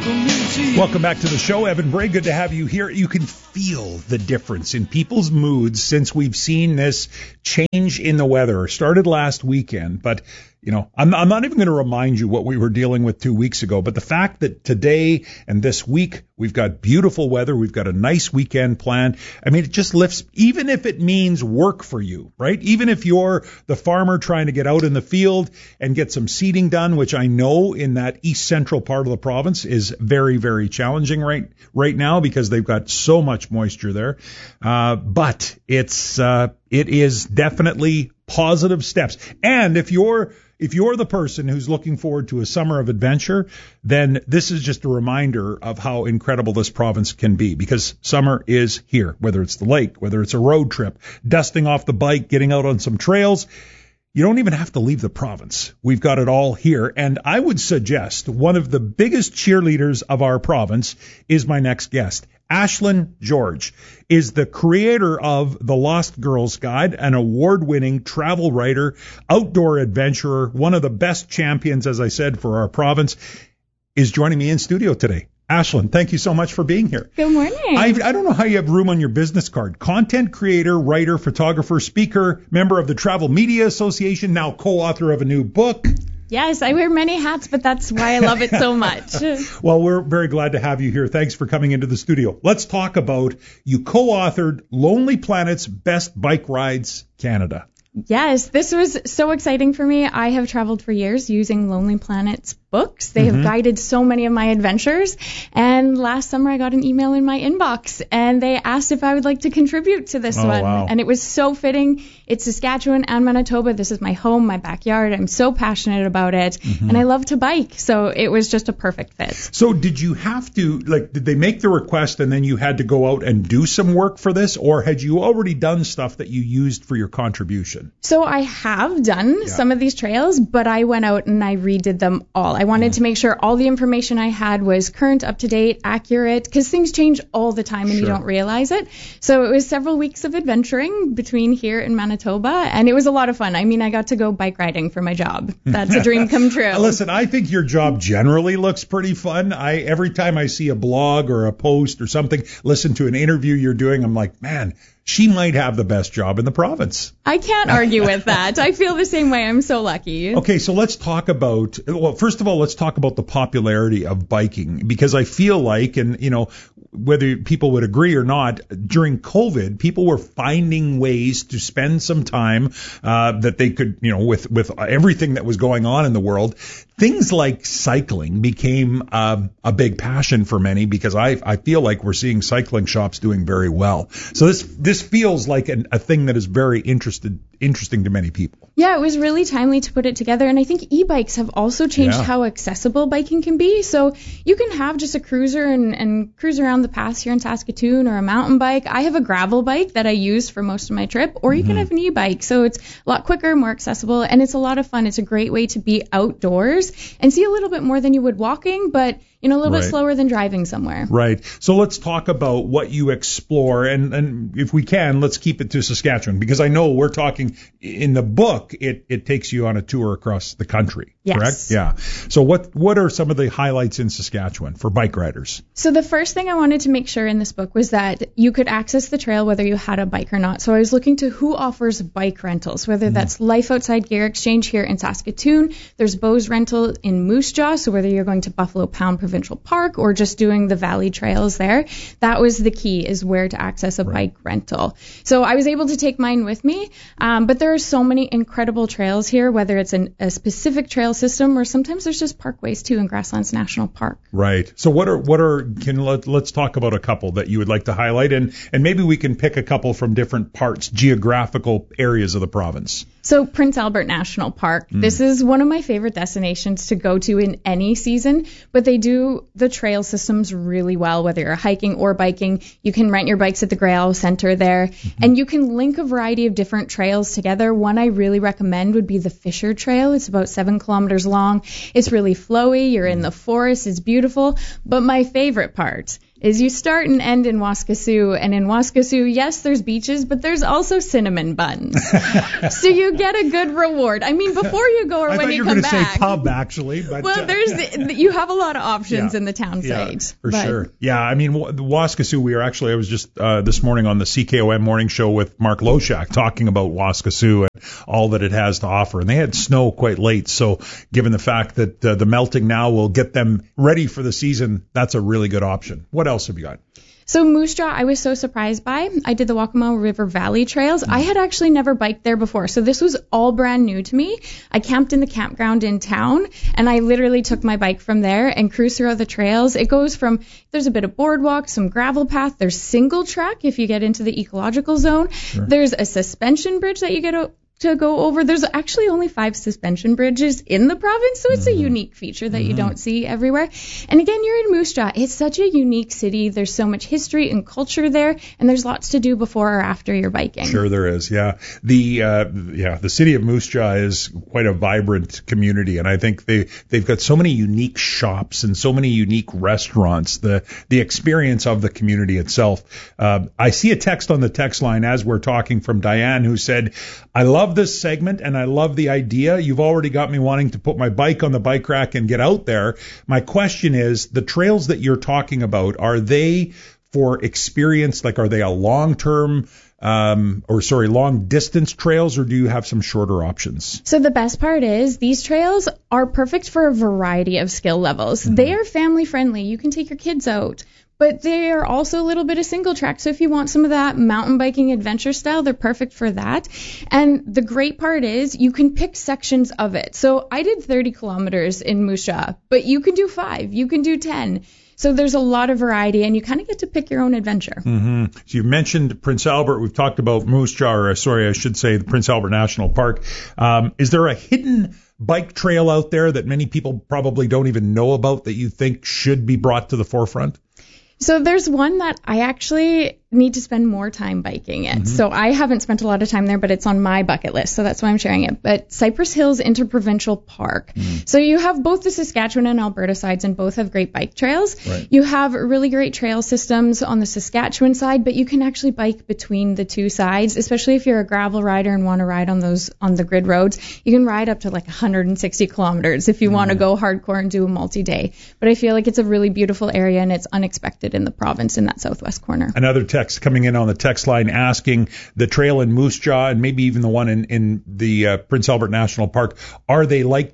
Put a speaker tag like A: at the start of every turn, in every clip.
A: Welcome back to the show. Evan Bray, good to have you here. You can feel the difference in people's moods since we've seen this change in the weather. It started last weekend, but you know, I'm not even going to remind you what we were dealing with 2 weeks ago, but the fact that today and this week we've got beautiful weather, we've got a nice weekend planned. I mean, it just lifts, even if it means work for you, right? Even if you're the farmer trying to get out in the field and get some seeding done, which I know in that east central part of the province is very, very challenging right now because they've got so much moisture there. But it is definitely positive steps. And if you're the person who's looking forward to a summer of adventure, then this is just a reminder of how incredible this province can be, because summer is here, whether it's the lake, whether it's a road trip, dusting off the bike, getting out on some trails. You don't even have to leave the province. We've got it all here. And I would suggest one of the biggest cheerleaders of our province is my next guest. Aislinn George is the creator of The Lost Girls Guide, an award-winning travel writer, outdoor adventurer, one of the best champions, as I said, for our province, is joining me in studio today. Aislinn, thank you so much for being here.
B: Good morning.
A: I don't know how you have room on your business card. Content creator, writer, photographer, speaker, member of the Travel Media Association, now co-author of a new book.
B: Yes, I wear many hats, but that's why I love it so much.
A: Well, we're very glad to have you here. Thanks for coming into the studio. Let's talk about, you co-authored Lonely Planet's Best Bike Rides Canada.
B: Yes, this was so exciting for me. I have traveled for years using Lonely Planet's books. They have guided so many of my adventures. And last summer I got an email in my inbox and they asked if I would like to contribute to this one.
A: Wow.
B: And it was so fitting. It's Saskatchewan and Manitoba. This is my home, my backyard. I'm so passionate about it. And I love to bike. So it was just a perfect fit.
A: So did you have to, did they make the request and then you had to go out and do some work for this? Or had you already done stuff that you used for your contribution?
B: So I have done some of these trails, but I went out and I redid them all. I wanted to make sure all the information I had was current, up to date, accurate, because things change all the time and you don't realize it. So it was several weeks of adventuring between here and Manitoba, and it was a lot of fun. I mean, I got to go bike riding for my job. That's a dream come true.
A: Listen, I think your job generally looks pretty fun. Every time I see a blog or a post or something, listen to an interview you're doing, I'm like, man, she might have the best job in the province.
B: I can't argue with that. I feel the same way. I'm so lucky.
A: Okay, so let's talk about, well, first of all, let's talk about the popularity of biking, because I feel like, and you know, whether people would agree or not, during COVID, people were finding ways to spend some time that they could, you know, with everything that was going on in the world. Things like cycling became a big passion for many, because I feel like we're seeing cycling shops doing very well. So this feels like a thing that is very interesting to many people.
B: Yeah, it was really timely to put it together. And I think e-bikes have also changed how accessible biking can be. So you can have just a cruiser and cruise around the paths here in Saskatoon, or a mountain bike. I have a gravel bike that I use for most of my trip, or you can have an e-bike. So it's a lot quicker, more accessible, and it's a lot of fun. It's a great way to be outdoors and see a little bit more than you would walking, but you know, a little bit slower than driving somewhere.
A: Right. So let's talk about what you explore, and if we can, let's keep it to Saskatchewan, because I know we're talking in the book, it takes you on a tour across the country, correct? Yeah. So what are some of the highlights in Saskatchewan for bike riders?
B: So the first thing I wanted to make sure in this book was that you could access the trail whether you had a bike or not. So I was looking to who offers bike rentals, whether that's Life Outside Gear Exchange here in Saskatoon, there's Bose Rental in Moose Jaw, so whether you're going to Buffalo Pound Provincial Park or just doing the valley trails there, that was the key, is where to access a bike rental. So I was able to take mine with me, but there are so many incredible trails here, whether it's a specific trail system or sometimes there's just parkways too in Grasslands National Park.
A: Right. So let's talk about a couple that you would like to highlight, and maybe we can pick a couple from different parts, geographical areas of the province.
B: So Prince Albert National Park, this is one of my favorite destinations to go to in any season, but they do the trail systems really well, whether you're hiking or biking. You can rent your bikes at the Grey Owl Center there, and you can link a variety of different trails together. One I really recommend would be the Fisher Trail. It's about 7 kilometers long. It's really flowy. You're in the forest. It's beautiful. But my favorite part is you start and end in Waskesiu. And in Waskesiu, yes, there's beaches, but there's also cinnamon buns. So you get a good reward. I mean, before you go or when you come back.
A: I thought you were going to say pub, actually. But,
B: well, you have a lot of options in the town site.
A: For sure. Yeah, I mean, the Waskesiu, I was just this morning on the CKOM morning show with Mark Loshak talking about Waskesiu and all that it has to offer. And they had snow quite late. So given the fact that the melting now will get them ready for the season, that's a really good option. What else have you got?
B: So Moose Jaw, I was so surprised by. I did the Waccamaw River Valley Trails. I had actually never biked there before, so this was all brand new to me. I camped in the campground in town, and I literally took my bike from there and cruised through the trails. It goes from, there's a bit of boardwalk, some gravel path, there's single track if you get into the ecological zone. Sure. There's a suspension bridge that you get to go over. There's actually only 5 suspension bridges in the province, so it's a unique feature that you don't see everywhere. And again, you're in Moose Jaw. It's such a unique city. There's so much history and culture there, and there's lots to do before or after you're biking.
A: Sure there is, yeah. The city of Moose Jaw is quite a vibrant community, and I think they've got so many unique shops and so many unique restaurants. The experience of the community itself. I see a text on the text line as we're talking from Diane who said, I love this segment and I love the idea. You've already got me wanting to put my bike on the bike rack and get out there. My question is, the trails that you're talking about, are they for experience? Like, are they a long distance trails, or do you have some shorter options?
B: So the best part is these trails are perfect for a variety of skill levels. They are family friendly. You can take your kids out. But they are also a little bit of single track. So if you want some of that mountain biking adventure style, they're perfect for that. And the great part is you can pick sections of it. So I did 30 kilometers in Moose Jaw, but you can do 5, you can do 10. So there's a lot of variety, and you kind of get to pick your own adventure.
A: So you mentioned Prince Albert. We've talked about Moose Jaw, I should say the Prince Albert National Park. Is there a hidden bike trail out there that many people probably don't even know about that you think should be brought to the forefront?
B: So there's one that I actually need to spend more time biking it. So I haven't spent a lot of time there, but it's on my bucket list, so that's why I'm sharing it. But Cypress Hills Interprovincial Park. So you have both the Saskatchewan and Alberta sides, and both have great bike trails. Right. You have really great trail systems on the Saskatchewan side, but you can actually bike between the two sides, especially if you're a gravel rider and want to ride on the grid roads. You can ride up to like 160 kilometers if you want to go hardcore and do a multi-day. But I feel like it's a really beautiful area, and it's unexpected in the province in that southwest corner.
A: Another text coming in on the text line asking, the trail in Moose Jaw and maybe even the one in the Prince Albert National Park, are they like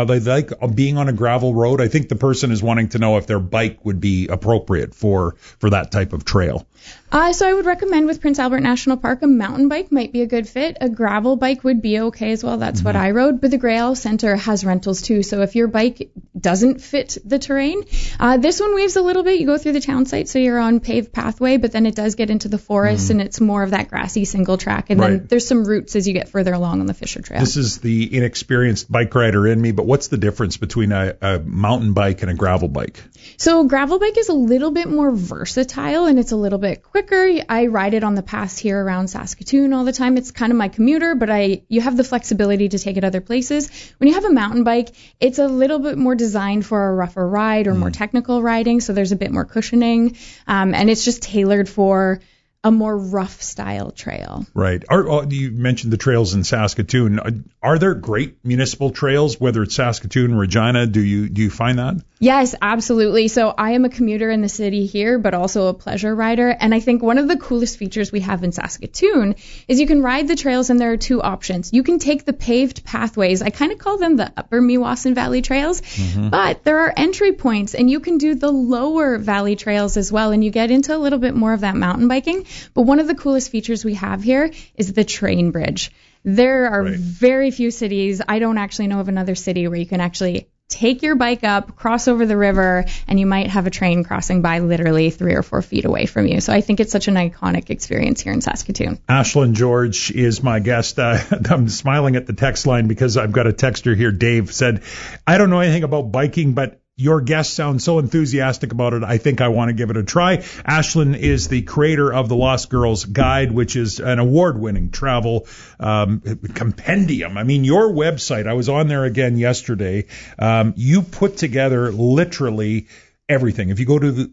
A: being on a gravel road? I think the person is wanting to know if their bike would be appropriate for that type of trail.
B: So I would recommend with Prince Albert National Park, a mountain bike might be a good fit. A gravel bike would be okay as well. That's what I rode. But the Grey Owl Centre has rentals too. So if your bike doesn't fit the terrain, this one waves a little bit. You go through the town site, so you're on paved pathway, but then it does get into the forest and it's more of that grassy single track. And then there's some routes as you get further along on the Fisher Trail.
A: This is the inexperienced bike rider in me, but what's the difference between a mountain bike and a gravel bike?
B: So gravel bike is a little bit more versatile and it's a little bit quicker. I ride it on the paths here around Saskatoon all the time. It's kind of my commuter, but you have the flexibility to take it other places. When you have a mountain bike, it's a little bit more designed for a rougher ride or more technical riding, so there's a bit more cushioning, and it's just tailored for a more rough style trail.
A: Right. You mentioned the trails in Saskatoon. Are there great municipal trails, whether it's Saskatoon, Regina? Do you find that?
B: Yes, absolutely. So I am a commuter in the city here, but also a pleasure rider. And I think one of the coolest features we have in Saskatoon is you can ride the trails, and there are 2 options. You can take the paved pathways. I kind of call them the upper Meewasin Valley trails, but there are entry points, and you can do the lower valley trails as well, and you get into a little bit more of that mountain biking. But one of the coolest features we have here is the train bridge. There are very few cities. I don't actually know of another city where you can actually take your bike up, cross over the river, and you might have a train crossing by literally 3 or 4 feet away from you. So I think it's such an iconic experience here in Saskatoon.
A: Ashlyn George is my guest. I'm smiling at the text line because I've got a texter here. Dave said, I don't know anything about biking, but your guest sounds so enthusiastic about it, I think I want to give it a try. Ashlyn is the creator of the Lost Girls Guide, which is an award-winning travel compendium. I mean, your website, I was on there again yesterday. You put together literally everything. If you go to the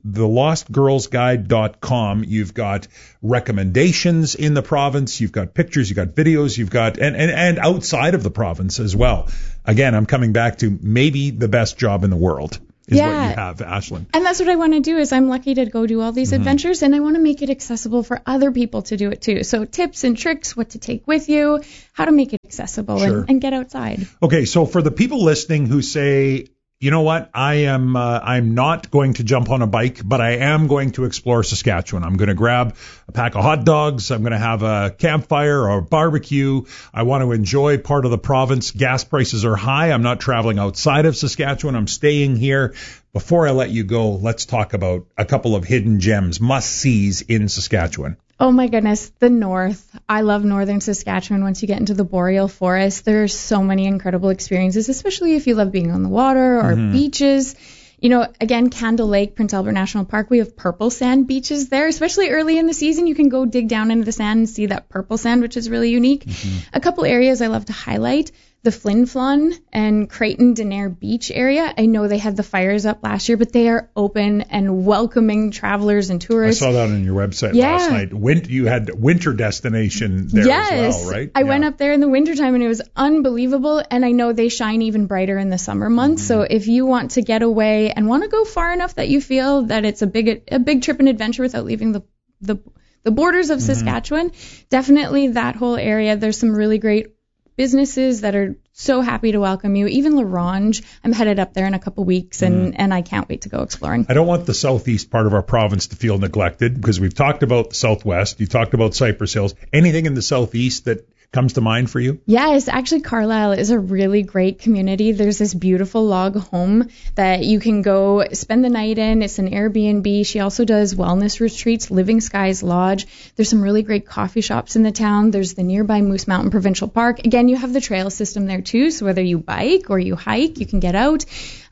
A: lostgirlsguide.com, you've got recommendations in the province, you've got pictures, you've got videos, you've got, and outside of the province as well. Again, I'm coming back to maybe the best job in the world is what you have, Ashlyn.
B: And that's what I want to do is I'm lucky to go do all these adventures, and I want to make it accessible for other people to do it too. So tips and tricks, what to take with you, how to make it accessible and get outside. Okay, so for the people listening who say, you know what, I'm not going to jump on a bike, but I am going to explore Saskatchewan. I'm going to grab a pack of hot dogs. I'm going to have a campfire or a barbecue. I want to enjoy part of the province. Gas prices are high. I'm not traveling outside of Saskatchewan. I'm staying here. Before I let you go, let's talk about a couple of hidden gems, must-sees in Saskatchewan. Oh my goodness, the north. I love northern Saskatchewan. Once you get into the boreal forest, there's so many incredible experiences, especially if you love being on the water or beaches. You know, again, Candle Lake, Prince Albert National Park, we have purple sand beaches there, especially early in the season. You can go dig down into the sand and see that purple sand, which is really unique. A couple areas I love to highlight. The Flin Flon and Creighton Denair Beach area. I know they had the fires up last year, but they are open and welcoming travelers and tourists.
A: I saw that on your website last night. You had winter destination there as well, right?
B: I went up there in the wintertime and it was unbelievable. And I know they shine even brighter in the summer months. So if you want to get away and want to go far enough that you feel that it's a big trip and adventure without leaving the borders of Saskatchewan, definitely that whole area. There's some really great businesses that are so happy to welcome you. Even La Ronge, I'm headed up there in a couple weeks, and I can't wait to go exploring. I
A: don't want the southeast part of our province to feel neglected, because we've talked about the southwest, you talked about Cypress Hills. Anything in the southeast that comes to mind for you?
B: Yes, actually Carlisle is a really great community. There's this beautiful log home that you can go spend the night in. It's an Airbnb. She also does wellness retreats, Living Skies Lodge. There's some really great coffee shops in the town. There's the nearby Moose Mountain Provincial Park. Again, you have the trail system there too, so whether you bike or you hike, you can get out.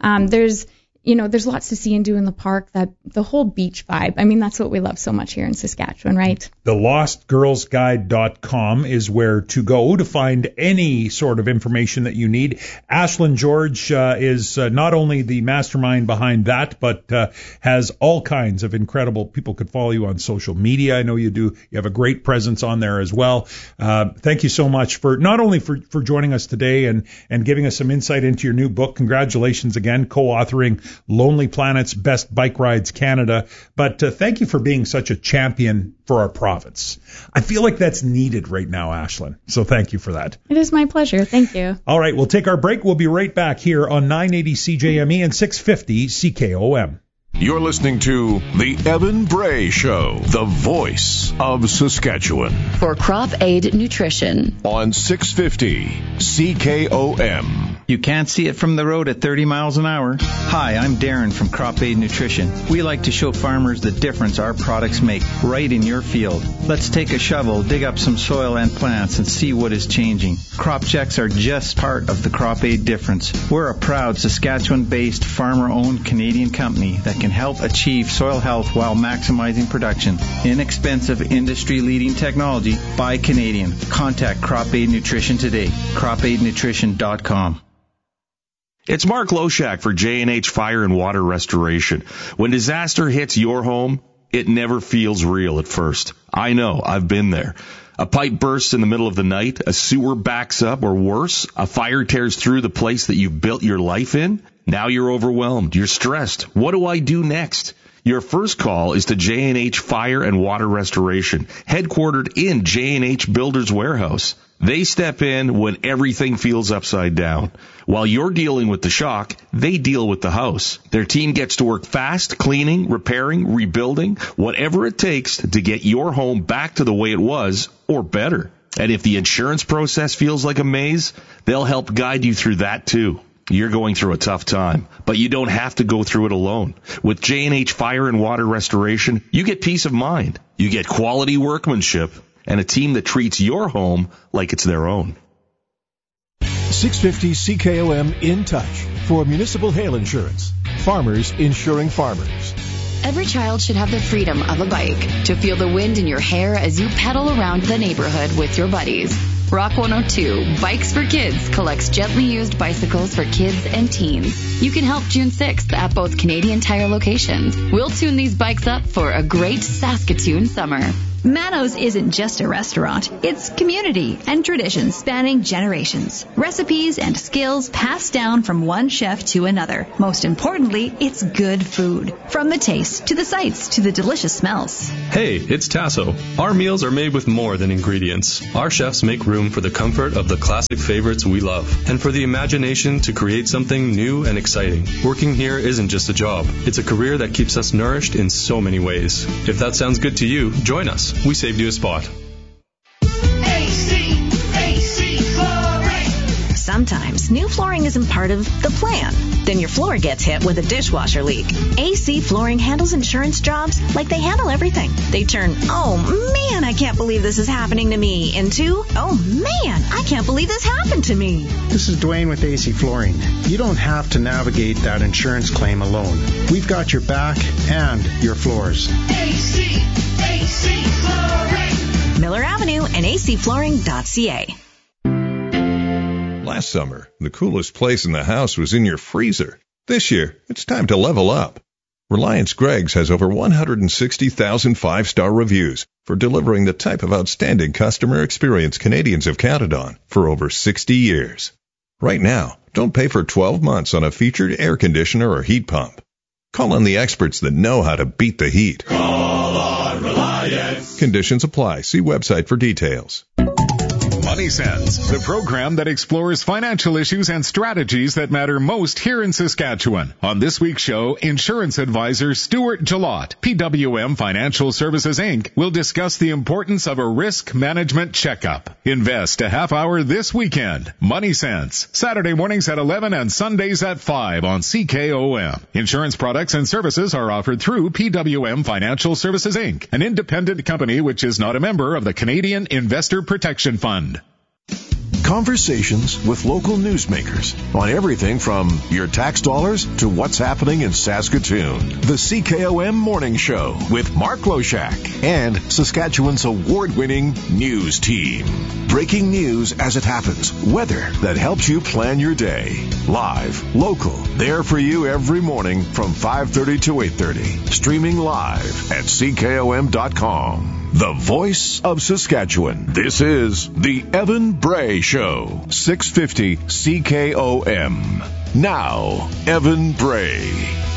B: There's lots to see and do in the park, that the whole beach vibe. I mean, that's what we love so much here in Saskatchewan, right?
A: The lostgirlsguide.com is where to go to find any sort of information that you need. Ashlyn George is not only the mastermind behind that, but has all kinds of incredible people. Could follow you on social media. I know you do. You have a great presence on there as well. Thank you so much for not only for joining us today and giving us some insight into your new book. Congratulations again, co-authoring Lonely Planet's Best Bike Rides Canada. But thank you for being such a champion for our province. I feel like that's needed right now, Ashlyn. So thank you for that.
B: It is my pleasure. Thank you.
A: All right, we'll take our break. We'll be right back here on 980 CJME and 650 CKOM.
C: You're listening to The Evan Bray Show, the voice of Saskatchewan.
D: For Crop Aid Nutrition.
C: On 650 CKOM.
E: You can't see it from the road at 30 miles an hour. Hi, I'm Darren from Crop Aid Nutrition. We like to show farmers the difference our products make right in your field. Let's take a shovel, dig up some soil and plants, and see what is changing. Crop checks are just part of the Crop Aid difference. We're a proud Saskatchewan-based, farmer-owned Canadian company that can help achieve soil health while maximizing production. Inexpensive, industry-leading technology by Canadian. Contact Crop Aid Nutrition today. CropAidNutrition.com.
F: It's Mark Loshak for J&H Fire and Water Restoration. When disaster hits your home, it never feels real at first. I know, I've been there. A pipe bursts in the middle of the night, a sewer backs up, or worse, a fire tears through the place that you've built your life in. Now you're overwhelmed, you're stressed. What do I do next? Your first call is to J&H Fire and Water Restoration, headquartered in J&H Builders Warehouse. They step in when everything feels upside down. While you're dealing with the shock, they deal with the house. Their team gets to work fast, cleaning, repairing, rebuilding, whatever it takes to get your home back to the way it was, or better. And if the insurance process feels like a maze, they'll help guide you through that too. You're going through a tough time, but you don't have to go through it alone. With J&H Fire and Water Restoration, you get peace of mind. You get quality workmanship and a team that treats your home like it's their own.
C: 650 CKOM in touch for municipal hail insurance. Farmers insuring farmers.
D: Every child should have the freedom of a bike to feel the wind in your hair as you pedal around the neighborhood with your buddies. Rock 102, Bikes for Kids, collects gently used bicycles for kids and teens. You can help June 6th at both Canadian Tire locations. We'll tune these bikes up for a great Saskatoon summer.
G: Mano's isn't just a restaurant. It's community and tradition spanning generations. Recipes and skills passed down from one chef to another. Most importantly, it's good food. From the taste, to the sights, to the delicious smells.
H: Hey, it's Tasso. Our meals are made with more than ingredients. Our chefs make room for the comfort of the classic favorites we love, and for the imagination to create something new and exciting. Working here isn't just a job. It's a career that keeps us nourished in so many ways. If that sounds good to you, join us. We saved you a spot.
I: AC Flooring.
J: Sometimes new flooring isn't part of the plan. Then your floor gets hit with a dishwasher leak. AC Flooring handles insurance jobs like they handle everything. They turn, oh man, I can't believe this is happening to me, into, oh man, I can't believe this happened to me.
K: This is Dwayne with AC Flooring. You don't have to navigate that insurance claim alone. We've got your back and your floors.
I: AC Flooring.
J: Miller Avenue and acflooring.ca.
L: Last summer, the coolest place in the house was in your freezer. This year, it's time to level up. Reliance Greggs has over 160,000 five-star reviews for delivering the type of outstanding customer experience Canadians have counted on for over 60 years. Right now, don't pay for 12 months on a featured air conditioner or heat pump. Call on the experts that know how to beat the heat.
I: Call on Reliance.
L: Conditions apply. See website for details.
M: Money Sense, the program that explores financial issues and strategies that matter most here in Saskatchewan. On this week's show, insurance advisor Stuart Jalot, PWM Financial Services Inc., will discuss the importance of a risk management checkup. Invest a half hour this weekend. Money Sense, Saturday mornings at 11 and Sundays at 5 on CKOM. Insurance products and services are offered through PWM Financial Services Inc., an independent company which is not a member of the Canadian Investor Protection Fund.
C: Conversations with local newsmakers on everything from your tax dollars to what's happening in Saskatoon. The CKOM Morning Show with Mark Loshak and Saskatchewan's award-winning news team. Breaking news as it happens. Weather that helps you plan your day. Live, local, there for you every morning from 5:30 to 8:30. Streaming live at CKOM.com. The voice of Saskatchewan. This is the Evan Bray Show, 650 CKOM. Now, Evan Bray.